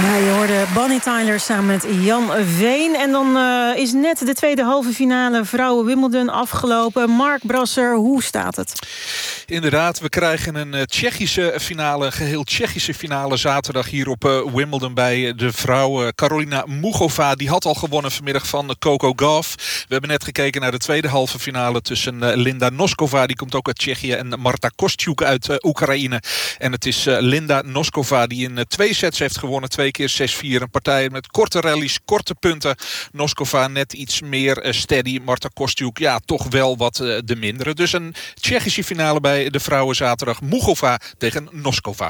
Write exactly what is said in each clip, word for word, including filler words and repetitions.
Ja, je hoorde Bonnie Tyler samen met Jan Veen. En dan uh, is net de tweede halve finale vrouwen Wimbledon afgelopen. Mark Brasser, hoe staat het? Inderdaad, we krijgen een uh, Tsjechische finale, geheel Tsjechische finale zaterdag hier op uh, Wimbledon bij de vrouw uh, Karolina Muchova. Die had al gewonnen vanmiddag van uh, Coco Gauff. We hebben net gekeken naar de tweede halve finale tussen uh, Linda Noskova, die komt ook uit Tsjechië, en Marta Kostyuk uit uh, Oekraïne. En het is uh, Linda Noskova die in uh, twee sets heeft gewonnen. Twee keer zes vier. Een partij met korte rallies, korte punten. Noskova net iets meer uh, steady. Marta Kostyuk, ja, toch wel wat uh, de mindere. Dus een Tsjechische finale bij de vrouwen zaterdag. Muchova tegen Noskova.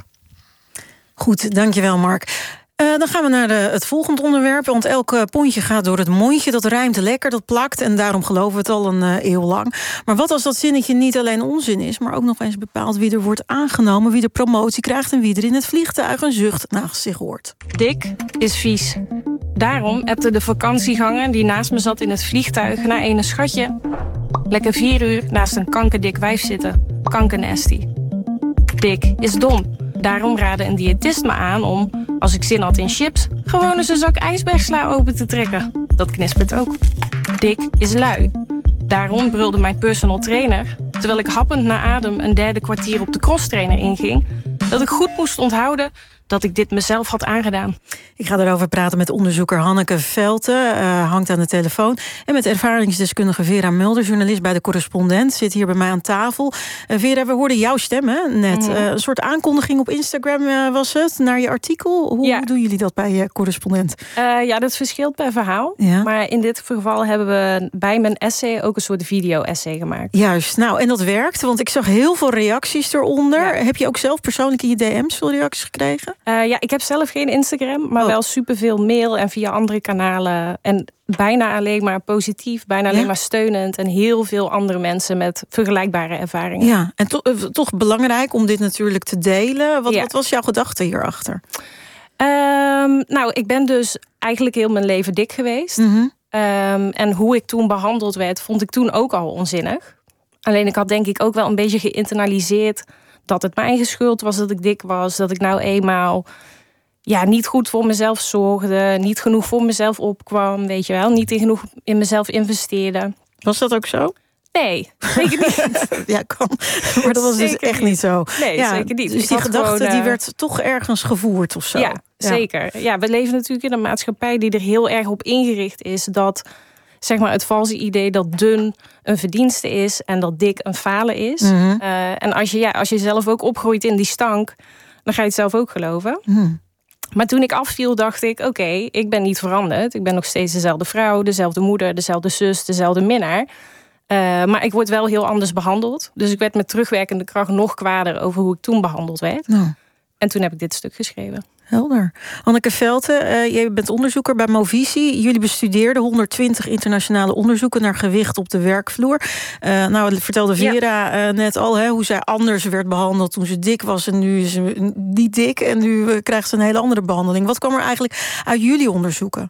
Goed, dankjewel Mark. Uh, dan gaan we naar de, het volgende onderwerp. Want elk pondje gaat door het mondje. Dat rijmt lekker, dat plakt. En daarom geloven we het al een uh, eeuw lang. Maar wat als dat zinnetje niet alleen onzin is, maar ook nog eens bepaalt wie er wordt aangenomen, wie de promotie krijgt en wie er in het vliegtuig een zucht naast zich hoort. Dik is vies. Daarom appte de vakantieganger die naast me zat in het vliegtuig naar ene schatje. Lekker vier uur naast een kankerdik wijf zitten. Kankernasty. Dik is dom. Daarom raadde een diëtist me aan om, als ik zin had in chips, gewoon eens een zak ijsbergsla open te trekken. Dat knispert ook. Dik is lui. Daarom brulde mijn personal trainer, terwijl ik happend naar adem een derde kwartier op de crosstrainer inging, dat ik goed moest onthouden dat ik dit mezelf had aangedaan. Ik ga erover praten met onderzoeker Hanneke Velten, uh, hangt aan de telefoon. En met ervaringsdeskundige Vera Mulder, journalist bij De Correspondent, zit hier bij mij aan tafel. Uh, Vera, we hoorden jouw stem hè, net. Mm-hmm. Uh, een soort aankondiging op Instagram uh, was het, naar je artikel. Hoe ja. doen jullie dat bij je Correspondent? Uh, ja, dat verschilt per verhaal. Ja. Maar in dit geval hebben we bij mijn essay ook een soort video-essay gemaakt. Juist, nou, en dat werkt, want ik zag heel veel reacties eronder. Ja. Heb je ook zelf persoonlijk in je D M's veel reacties gekregen? Uh, ja, ik heb zelf geen Instagram, maar oh. wel superveel mail en via andere kanalen. En bijna alleen maar positief, bijna alleen ja? maar steunend. En heel veel andere mensen met vergelijkbare ervaringen. Ja, en to- uh, toch belangrijk om dit natuurlijk te delen. Wat, ja. wat was jouw gedachte hierachter? Um, nou, ik ben dus eigenlijk heel mijn leven dik geweest. Mm-hmm. Um, en hoe ik toen behandeld werd, vond ik toen ook al onzinnig. Alleen ik had denk ik ook wel een beetje geïnternaliseerd dat het mijn eigen schuld was dat ik dik was. Dat ik nou eenmaal ja, niet goed voor mezelf zorgde. Niet genoeg voor mezelf opkwam. Weet je wel, niet genoeg in mezelf investeerde. Was dat ook zo? Nee, zeker niet. Ja, kan. Maar dat was zeker dus echt niet zo. Nee, ja, zeker niet. Dus ik die gedachte gewoon, uh... die werd toch ergens gevoerd of zo? Ja, ja, zeker. Ja, we leven natuurlijk in een maatschappij die er heel erg op ingericht is dat, zeg maar, het valse idee dat dun een verdienste is en dat dik een falen is. Mm-hmm. Uh, en als je, ja, als je zelf ook opgroeit in die stank, dan ga je het zelf ook geloven. Mm. Maar toen ik afviel, dacht ik, oké, okay, ik ben niet veranderd. Ik ben nog steeds dezelfde vrouw, dezelfde moeder, dezelfde zus, dezelfde minnaar. Uh, maar ik word wel heel anders behandeld. Dus ik werd met terugwerkende kracht nog kwader over hoe ik toen behandeld werd. Nou. En toen heb ik dit stuk geschreven. Helder. Hanneke Velten, uh, jij bent onderzoeker bij Movisie. Jullie bestudeerden honderdtwintig internationale onderzoeken naar gewicht op de werkvloer. Uh, nou, dat vertelde Vera ja. uh, net al, hè, hoe zij anders werd behandeld toen ze dik was en nu is ze niet dik en nu uh, krijgt ze een hele andere behandeling. Wat kwam er eigenlijk uit jullie onderzoeken?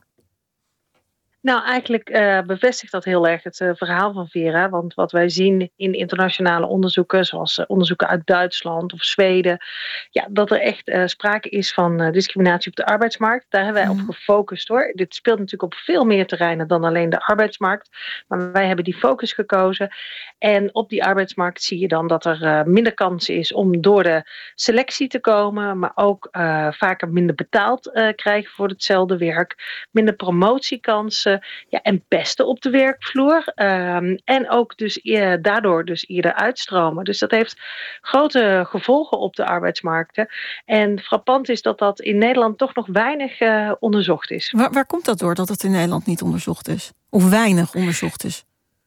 Nou, eigenlijk uh, bevestigt dat heel erg het uh, verhaal van Vera. Want wat wij zien in internationale onderzoeken, zoals uh, onderzoeken uit Duitsland of Zweden, ja, dat er echt uh, sprake is van uh, discriminatie op de arbeidsmarkt. Daar hebben wij mm. op gefocust hoor. Dit speelt natuurlijk op veel meer terreinen dan alleen de arbeidsmarkt. Maar wij hebben die focus gekozen. En op die arbeidsmarkt zie je dan dat er uh, minder kans is om door de selectie te komen, maar ook uh, vaker minder betaald uh, krijgen voor hetzelfde werk. Minder promotiekansen. Ja, en pesten op de werkvloer. Um, en ook dus uh, daardoor dus eerder uitstromen. Dus dat heeft grote gevolgen op de arbeidsmarkten. En frappant is dat dat in Nederland toch nog weinig uh, onderzocht is. Waar, waar komt dat door dat het in Nederland niet onderzocht is? Of weinig onderzocht is?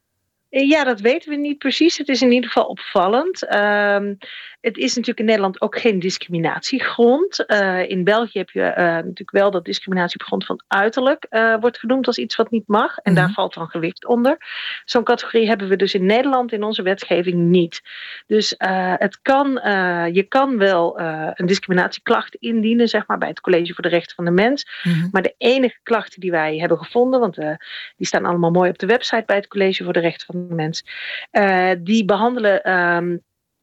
Ja, dat weten we niet precies. Het is in ieder geval opvallend. Um, het is natuurlijk in Nederland ook geen discriminatiegrond. Uh, in België heb je uh, natuurlijk wel dat discriminatie op grond van uiterlijk uh, wordt genoemd als iets wat niet mag. En mm-hmm. daar valt dan gewicht onder. Zo'n categorie hebben we dus in Nederland in onze wetgeving niet. Dus uh, het kan, uh, je kan wel uh, een discriminatieklacht indienen, zeg maar, bij het College voor de Rechten van de Mens. Mm-hmm. Maar de enige klachten die wij hebben gevonden, want uh, die staan allemaal mooi op de website bij het College voor de Rechten van de Mens, uh, die behandelen Um,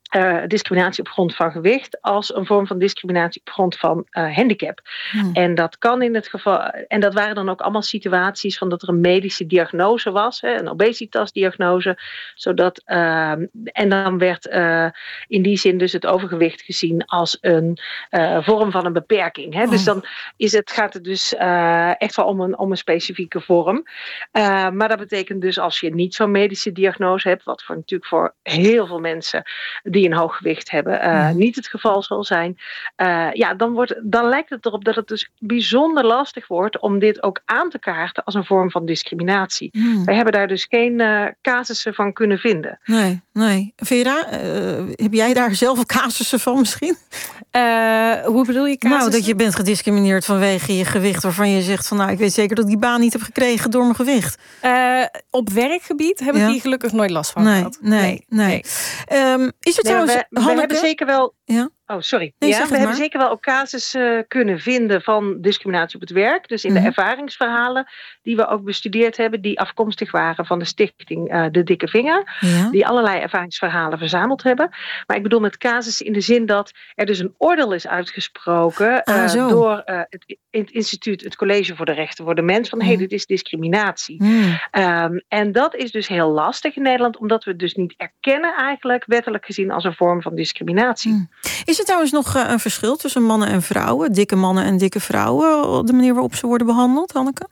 Uh, discriminatie op grond van gewicht als een vorm van discriminatie op grond van uh, handicap. Hmm. En dat kan in het geval. En dat waren dan ook allemaal situaties van dat er een medische diagnose was, hè, een obesitasdiagnose, zodat uh, en dan werd uh, in die zin dus het overgewicht gezien als een uh, vorm van een beperking. Hè. Oh. Dus dan is het, gaat het dus uh, echt wel om een, om een specifieke vorm. Uh, maar dat betekent dus als je niet zo'n medische diagnose hebt, wat voor natuurlijk voor heel veel mensen die een hoog gewicht hebben, uh, mm. niet het geval zal zijn. Uh, ja, dan, wordt, dan lijkt het erop dat het dus bijzonder lastig wordt om dit ook aan te kaarten als een vorm van discriminatie. Mm. Wij hebben daar dus geen uh, casussen van kunnen vinden. Nee, nee. Vera, uh, heb jij daar zelf casussen van misschien? Uh, hoe bedoel je casussen? Nou, dat je bent gediscrimineerd vanwege je gewicht, waarvan je zegt van nou, ik weet zeker dat ik die baan niet heb gekregen door mijn gewicht. Uh, op werkgebied heb ik ja. hier gelukkig nooit last van nee, gehad. Nee, nee. nee. Um, is het nee, trouwens, we, we hebben zeker wel. Ja? Oh, sorry. Nee, ja, we hebben maar. zeker wel ook casus uh, kunnen vinden van discriminatie op het werk. Dus in mm-hmm. de ervaringsverhalen die we ook bestudeerd hebben, die afkomstig waren van de stichting uh, De Dikke Vinger. Ja. Die allerlei ervaringsverhalen verzameld hebben. Maar ik bedoel met casus in de zin dat er dus een oordeel is uitgesproken uh, ah, door uh, het, het instituut, het College voor de Rechten voor de Mens, van mm. hé, hey, dit is discriminatie. Mm. Um, en dat is dus heel lastig in Nederland, omdat we het dus niet erkennen eigenlijk, wettelijk gezien, als een vorm van discriminatie. Mm. Is er trouwens nog een verschil tussen mannen en vrouwen? Dikke mannen en dikke vrouwen? De manier waarop ze worden behandeld, Hanneke?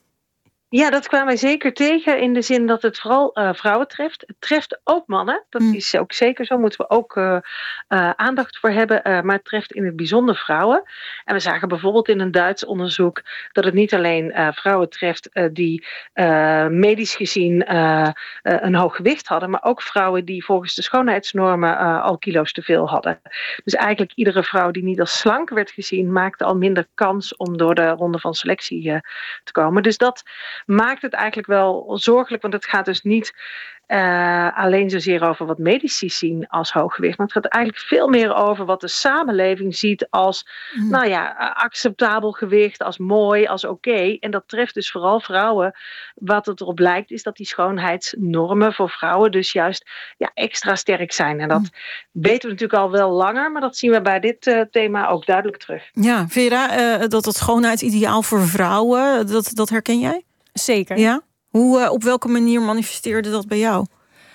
Ja, dat kwamen wij zeker tegen in de zin dat het vooral uh, vrouwen treft. Het treft ook mannen, dat mm. is ook zeker zo. Moeten we ook uh, uh, aandacht voor hebben. Uh, maar het treft in het bijzonder vrouwen. En we zagen bijvoorbeeld in een Duits onderzoek dat het niet alleen uh, vrouwen treft uh, die uh, medisch gezien uh, uh, een hoog gewicht hadden, maar ook vrouwen die volgens de schoonheidsnormen uh, al kilo's te veel hadden. Dus eigenlijk iedere vrouw die niet als slank werd gezien, maakte al minder kans om door de ronde van selectie uh, te komen. Dus dat maakt het eigenlijk wel zorgelijk, want het gaat dus niet uh, alleen zozeer over wat medici zien als hooggewicht, maar het gaat eigenlijk veel meer over wat de samenleving ziet als, mm. nou ja, acceptabel gewicht, als mooi, als oké. Okay. En dat treft dus vooral vrouwen. Wat het erop lijkt is dat die schoonheidsnormen voor vrouwen dus juist ja, extra sterk zijn. En dat mm. weten we natuurlijk al wel langer, maar dat zien we bij dit uh, thema ook duidelijk terug. Ja, Vera, uh, dat het schoonheidsideaal voor vrouwen, dat, dat herken jij? Zeker. Ja? Hoe, uh, op welke manier manifesteerde dat bij jou?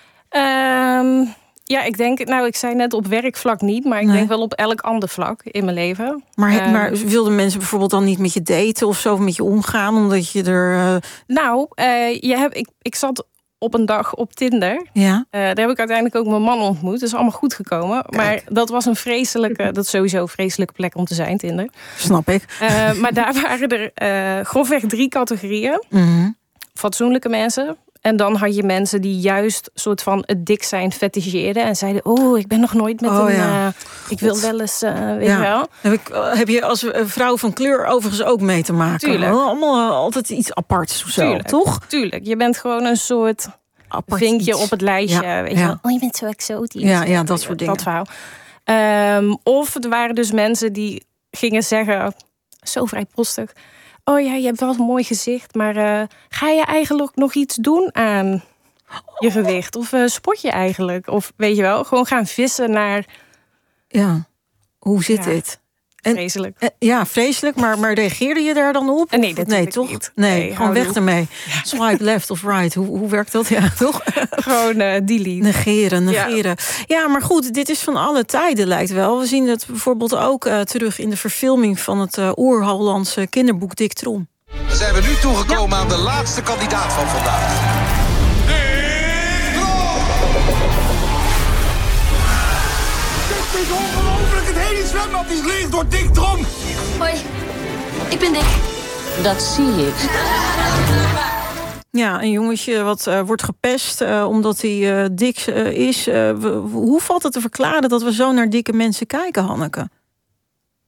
Um, ja, ik denk, nou, ik zei net op werkvlak niet, maar ik nee. denk wel op elk ander vlak in mijn leven. Maar, um, maar wilden mensen bijvoorbeeld dan niet met je daten of zo, met je omgaan, omdat je er... Uh... Nou, uh, je hebt, ik, ik zat op een dag op Tinder. Ja. Uh, daar heb ik uiteindelijk ook mijn man ontmoet. Dat is allemaal goed gekomen. Kijk. Maar dat was een vreselijke, dat is sowieso een vreselijke plek om te zijn, Tinder. Snap ik. Uh, maar daar waren er uh, grofweg drie categorieën. Mm-hmm. Fatsoenlijke mensen. En dan had je mensen die juist soort van het dik zijn feticheerden en zeiden: oh, ik ben nog nooit met oh, een. Ja. Uh, ik wil wel eens, uh, weet ja. je wel. Heb, ik, heb je als vrouw van kleur overigens ook mee te maken? Tuurlijk. Allemaal altijd iets aparts of zo, Tuurlijk. toch? Tuurlijk. Je bent gewoon een soort apart vinkje iets op het lijstje. Ja. Weet je ja. wel. Oh, je bent zo exotisch. Ja, ja, dat soort dingen. Dat verhaal. Um, of er waren dus mensen die gingen zeggen, zo vrijpostig: oh ja, je hebt wel een mooi gezicht, maar uh, ga je eigenlijk nog iets doen aan je gewicht? Of uh, sport je eigenlijk? Of weet je wel, gewoon gaan vissen naar... Ja, hoe zit ja, dit? En, vreselijk. En, ja, vreselijk, maar, maar reageerde je daar dan op? Nee, dat nee, toch? niet. Nee, nee, gewoon weg op. ermee. Ja. Swipe left of right, hoe, hoe werkt dat? Ja, toch? Gewoon uh, delete. Negeren, negeren. Ja. ja, maar goed, dit is van alle tijden, lijkt wel. We zien het bijvoorbeeld ook uh, terug in de verfilming van het uh, oer-Hollandse kinderboek Dick Trom. Dan zijn we nu toegekomen ja. aan de laatste kandidaat van vandaag. Dit is ongelooflijk, het hele zwembad is leeg door Dick Trom. Hoi, ik ben Dick. Dat zie ik. Ja, een jongetje wat uh, wordt gepest uh, omdat hij uh, dik uh, is. Uh, we, hoe valt het te verklaren dat we zo naar dikke mensen kijken, Hanneke?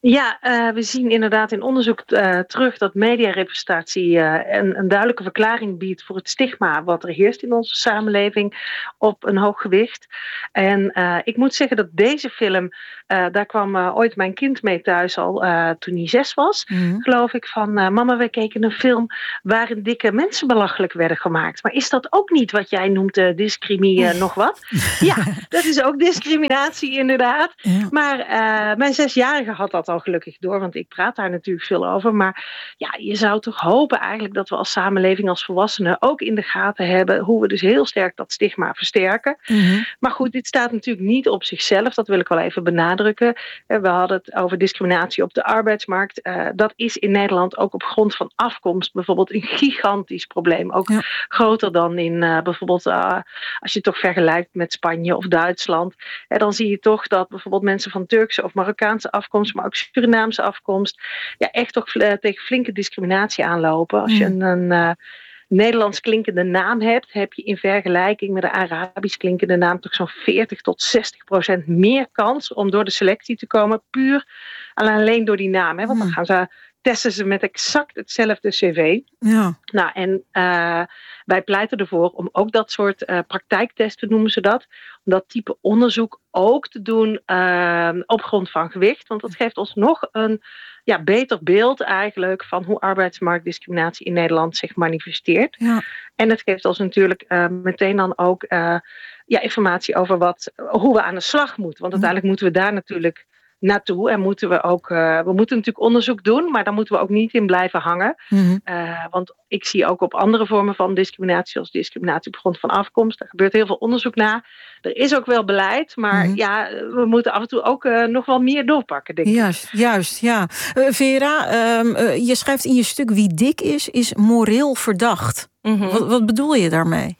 Ja, uh, we zien inderdaad in onderzoek uh, terug dat mediarepresentatie uh, een, een duidelijke verklaring biedt voor het stigma wat er heerst in onze samenleving op een hoog gewicht. En uh, ik moet zeggen dat deze film, uh, daar kwam uh, ooit mijn kind mee thuis al uh, toen hij zes was, mm-hmm. geloof ik, van uh, mama, wij keken een film waarin dikke mensen belachelijk werden gemaakt. Maar is dat ook niet wat jij noemt uh, discrimi uh, nog wat? Ja, dat is ook discriminatie inderdaad. Ja. Maar uh, mijn zesjarige had dat al gelukkig door, want ik praat daar natuurlijk veel over. Maar ja, je zou toch hopen eigenlijk dat we als samenleving, als volwassenen ook in de gaten hebben hoe we dus heel sterk dat stigma versterken. Mm-hmm. Maar goed, dit staat natuurlijk niet op zichzelf. Dat wil ik wel even benadrukken. We hadden het over discriminatie op de arbeidsmarkt. Uh, dat is in Nederland ook op grond van afkomst bijvoorbeeld een gigantisch probleem. Ook ja. groter dan in uh, bijvoorbeeld uh, als je het toch vergelijkt met Spanje of Duitsland. Uh, dan zie je toch dat bijvoorbeeld mensen van Turkse of Marokkaanse afkomst, maar ook Surinaamse afkomst, ja, echt toch uh, tegen flinke discriminatie aanlopen. Als je een, een uh, Nederlands klinkende naam hebt, heb je in vergelijking met een Arabisch klinkende naam toch zo'n veertig tot zestig procent meer kans om door de selectie te komen, puur alleen door die naam. Hè? Want dan gaan ze testen ze met exact hetzelfde cv. Ja. Nou, en uh, wij pleiten ervoor om ook dat soort uh, praktijktesten, noemen ze dat, om dat type onderzoek ook te doen uh, op grond van gewicht. Want dat geeft ons nog een ja, beter beeld eigenlijk van hoe arbeidsmarktdiscriminatie in Nederland zich manifesteert. Ja. En het geeft ons natuurlijk uh, meteen dan ook uh, ja, informatie over wat, hoe we aan de slag moeten. Want uiteindelijk moeten we daar natuurlijk naartoe en moeten we ook, uh, we moeten natuurlijk onderzoek doen, maar daar moeten we ook niet in blijven hangen. Mm-hmm. Uh, want ik zie ook op andere vormen van discriminatie, zoals discriminatie op grond van afkomst, er gebeurt heel veel onderzoek naar. Er is ook wel beleid, maar mm-hmm. ja, we moeten af en toe ook uh, nog wel meer doorpakken, denk ik. Juist, juist, ja. Uh, Vera, um, uh, je schrijft in je stuk, wie dik is, is moreel verdacht. Mm-hmm. Wat, wat bedoel je daarmee?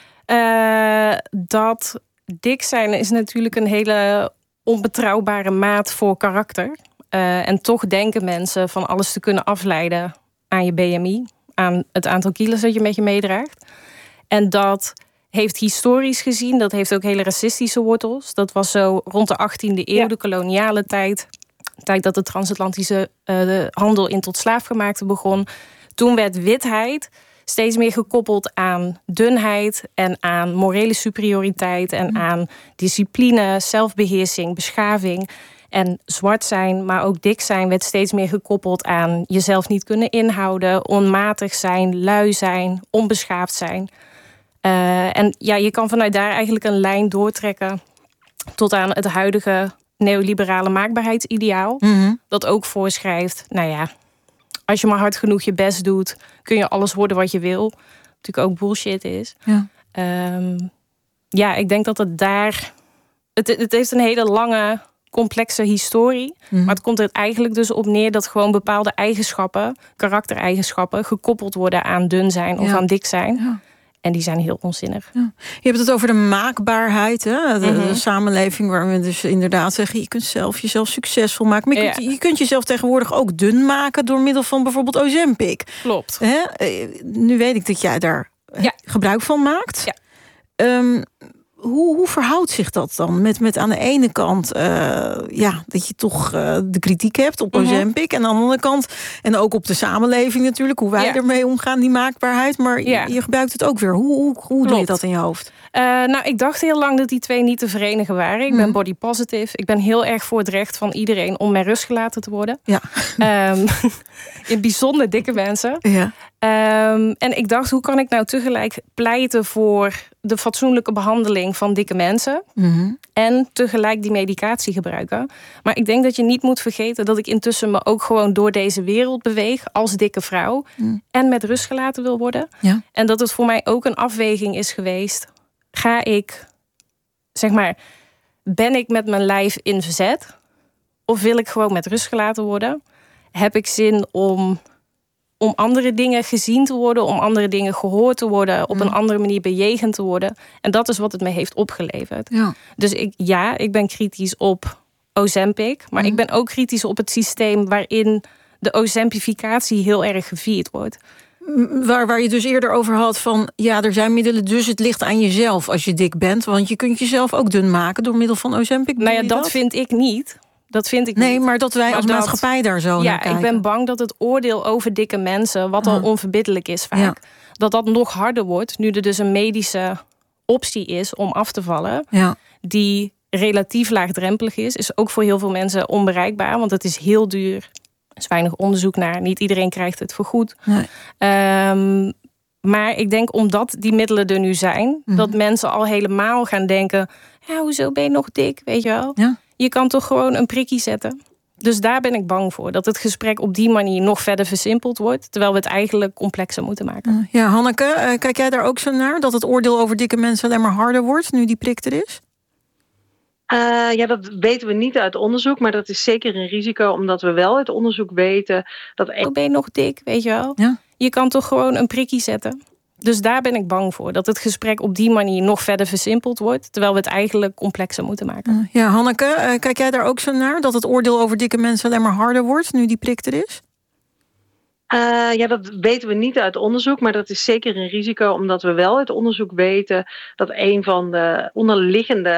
Uh, dat dik zijn is natuurlijk een hele onbetrouwbare maat voor karakter. Uh, en toch denken mensen van alles te kunnen afleiden aan je B M I, aan het aantal kilo's dat je met je meedraagt. En dat heeft historisch gezien, dat heeft ook hele racistische wortels. Dat was zo rond de achttiende eeuw, ja. de koloniale tijd. De tijd dat de transatlantische uh, de handel in tot slaafgemaakte begon. Toen werd witheid steeds meer gekoppeld aan dunheid en aan morele superioriteit en aan discipline, zelfbeheersing, beschaving. En zwart zijn, maar ook dik zijn werd steeds meer gekoppeld aan jezelf niet kunnen inhouden, onmatig zijn, lui zijn, onbeschaafd zijn. Uh, en ja, je kan vanuit daar eigenlijk een lijn doortrekken tot aan het huidige neoliberale maakbaarheidsideaal. Mm-hmm. Dat ook voorschrijft, nou ja, als je maar hard genoeg je best doet, kun je alles worden wat je wil. Natuurlijk ook bullshit is. Ja, um, ja ik denk dat het daar... Het, het heeft een hele lange, complexe historie. Mm-hmm. Maar het komt er eigenlijk dus op neer dat gewoon bepaalde eigenschappen, karaktereigenschappen, gekoppeld worden aan dun zijn of ja. aan dik zijn. Ja. En die zijn heel onzinnig. Ja. Je hebt het over de maakbaarheid. Hè? De, mm-hmm. de samenleving waar we dus inderdaad zeggen, je kunt zelf jezelf succesvol maken. Maar je, ja. kunt, je kunt jezelf tegenwoordig ook dun maken door middel van bijvoorbeeld Ozempic. Klopt. Hè? Nu weet ik dat jij daar ja. gebruik van maakt. Ja. Um, Hoe, hoe verhoudt zich dat dan? Met, met aan de ene kant uh, ja, dat je toch uh, de kritiek hebt op mm-hmm. Ozempic. En aan de andere kant, en ook op de samenleving natuurlijk, hoe wij ja. ermee omgaan, die maakbaarheid. Maar ja. je, je gebruikt het ook weer. Hoe, hoe, hoe doe je dat in je hoofd? Uh, nou, ik dacht heel lang dat die twee niet te verenigen waren. Ik ben mm. body positive. Ik ben heel erg voor het recht van iedereen om met rust gelaten te worden. Ja. Um, in bijzonder dikke mensen. Ja. Um, en ik dacht, hoe kan ik nou tegelijk pleiten voor de fatsoenlijke behandeling van dikke mensen mm-hmm. en tegelijk die medicatie gebruiken. Maar ik denk dat je niet moet vergeten dat ik intussen me ook gewoon door deze wereld beweeg als dikke vrouw mm. en met rust gelaten wil worden. Ja. En dat het voor mij ook een afweging is geweest. Ga ik, zeg maar, ben ik met mijn lijf in verzet? Of wil ik gewoon met rust gelaten worden? Heb ik zin om, om andere dingen gezien te worden, om andere dingen gehoord te worden, op mm. een andere manier bejegend te worden? En dat is wat het me heeft opgeleverd. Ja. Dus ik, ja, ik ben kritisch op Ozempic, maar mm. ik ben ook kritisch op het systeem waarin de ozempificatie heel erg gevierd wordt. Waar, waar je dus eerder over had van, ja, er zijn middelen, dus het ligt aan jezelf als je dik bent. Want je kunt jezelf ook dun maken door middel van Ozempic. Nou ja, dat, dat vind ik niet. Dat vind ik Nee, niet. maar dat wij Maar als dat- maatschappij daar zo naar Ja, kijken. ik ben bang dat het oordeel over dikke mensen, wat al Ah. onverbiddelijk is vaak, Ja. dat dat nog harder wordt nu er dus een medische optie is om af te vallen, Ja. die relatief laagdrempelig is, is ook voor heel veel mensen onbereikbaar, want het is heel duur. Er is weinig onderzoek naar. Niet iedereen krijgt het vergoed. Nee. Ehm, maar ik denk omdat die middelen er nu zijn, Mhm. dat mensen al helemaal gaan denken, ja, hoezo ben je nog dik, weet je wel? Ja. Je kan toch gewoon een prikkie zetten. Dus daar ben ik bang voor. Dat het gesprek op die manier nog verder versimpeld wordt, terwijl we het eigenlijk complexer moeten maken. Ja, Hanneke, eh, kijk jij daar ook zo naar? Dat het oordeel over dikke mensen alleen maar harder wordt nu die prik er is? Uh, ja, dat weten we niet uit onderzoek, maar dat is zeker een risico, omdat we wel uit onderzoek weten dat... Hoe ben je nog dik, weet je wel? Ja. Je kan toch gewoon een prikkie zetten. Dus daar ben ik bang voor. Dat het gesprek op die manier nog verder versimpeld wordt, terwijl we het eigenlijk complexer moeten maken. Ja, Hanneke, eh, kijk jij daar ook zo naar? Dat het oordeel over dikke mensen alleen maar harder wordt nu die prik er is? Uh, ja, dat weten we niet uit onderzoek, maar dat is zeker een risico, omdat we wel uit onderzoek weten dat een van de onderliggende